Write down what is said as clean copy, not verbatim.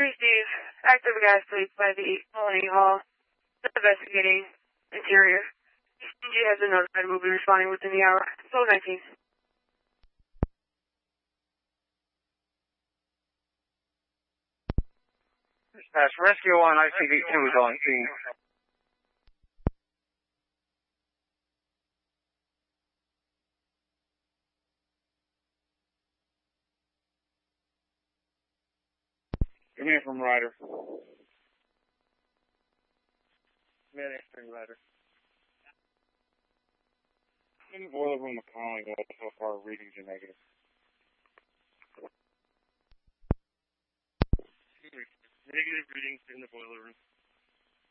Receive active gas leak by the Colony Hall. Investigating interior. ECG has been notified. We'll be responding within the hour. Soul 19. Dispatch, Rescue 1, ICV-2 is on scene. Come in from Ryder. Man, answering Ryder. In the boiler room of Colony Hall, so far readings are negative. Negative readings in the boiler room.